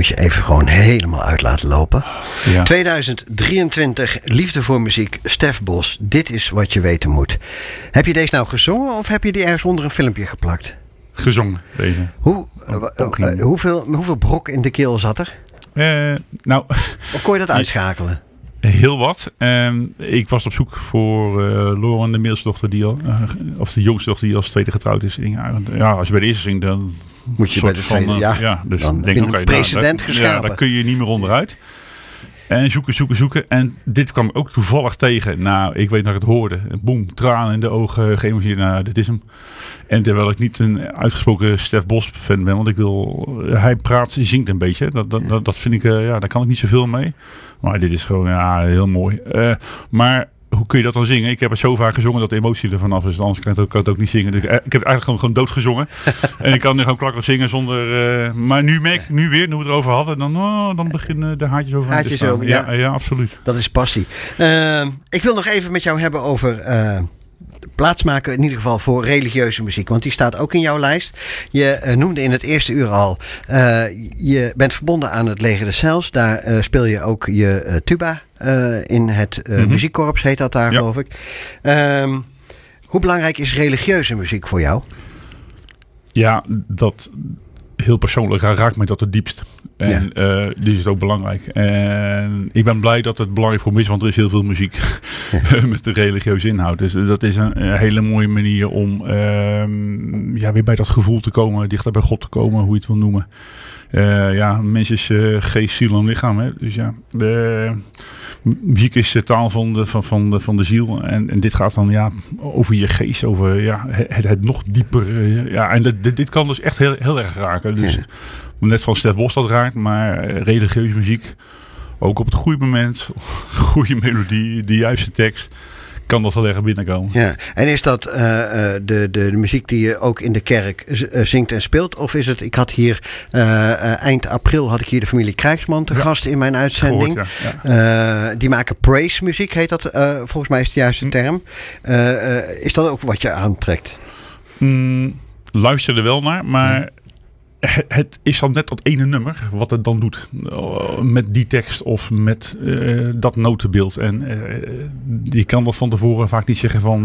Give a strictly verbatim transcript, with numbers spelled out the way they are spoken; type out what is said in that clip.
als je even gewoon helemaal uit laat lopen. Ja. tweeduizend drieëntwintig, Liefde voor muziek, Stef Bos. Dit is wat je weten moet. Heb je deze nou gezongen of heb je die ergens onder een filmpje geplakt? Gezongen, deze. Hoe, uh, uh, hoeveel, hoeveel brok in de keel zat er? Uh, nou... Of kon je dat uitschakelen? Heel wat. Um, ik was op zoek voor uh, Lauren, de middelste dochter, die al, uh, of de jongste dochter die als tweede getrouwd is. Ja, ja, als je bij de eerste zingt, dan moet je bij de tweede, van, uh, ja. ja. Dus dan denk, een okay, precedent nou, geschapen. Ja, daar kun je niet meer onderuit. En zoeken, zoeken, zoeken. En dit kwam ik ook toevallig tegen. Nou, ik weet dat ik het hoorde. Boem, tranen in de ogen, geëmotioneerd. Nou, dit is hem. En terwijl ik niet een uitgesproken Stef Bos fan ben, want ik wil, hij praat, zingt een beetje. Dat, dat, dat, dat vind ik, uh, ja, daar kan ik niet zoveel mee. Maar dit is gewoon, ja, heel mooi. Uh, maar hoe kun je dat dan zingen? Ik heb het zo vaak gezongen dat de emotie er vanaf is. Anders kan ik het ook, kan het ook niet zingen. Dus ik, ik heb het eigenlijk gewoon, gewoon doodgezongen. En ik kan nu gewoon klakkelijk zingen zonder... Uh, maar nu merk ik nu weer, nu we het erover hadden, dan, oh, dan beginnen de haartjes over haartjes te staan. over, ja. Ja, ja, absoluut. Dat is passie. Uh, ik wil nog even met jou hebben over... Uh, plaatsmaken in ieder geval voor religieuze muziek. Want die staat ook in jouw lijst. Je uh, noemde in het eerste uur al... Uh, je bent verbonden aan het Leger des Heils. Daar uh, speel je ook je uh, tuba uh, in het uh, mm-hmm. muziekkorps, heet dat daar, ja. geloof ik. Um, hoe belangrijk is religieuze muziek voor jou? Ja, dat... Heel persoonlijk raakt mij dat het diepst. En ja. uh, die is het ook belangrijk. En ik ben blij dat het belangrijk voor me is, want er is heel veel muziek ja. met de religieuze inhoud. Dus dat is een, een hele mooie manier om um, ja, weer bij dat gevoel te komen, dichter bij God te komen, hoe je het wil noemen. Uh, ja, mens is uh, geest, ziel en lichaam. Hè? Dus ja, de muziek is de taal van de, van, van de, van de ziel. En, en dit gaat dan ja, over je geest, over ja, het, het nog dieper. Uh, ja, en dit, dit kan dus echt heel, heel erg raken. Dus ja. net van Stef Bos dat raakt, maar uh, religieuze muziek, ook op het goede moment, goede melodie, de juiste tekst, kan dat heel erg binnenkomen. Ja. En is dat uh, de, de, de muziek die je ook in de kerk uh, zingt en speelt? Of is het, ik had hier uh, uh, eind april had ik hier de familie Krijgsman te ja. gast in mijn uitzending. Gehoord, ja. Ja. Uh, die maken praise muziek, heet dat. Uh, volgens mij is het de juiste hm. term. Uh, uh, is dat ook wat je aantrekt? Mm, luister er wel naar, maar... Ja. Het is dan net dat ene nummer wat het dan doet. Met die tekst of met uh, dat notenbeeld. En uh, je kan dat van tevoren vaak niet zeggen van...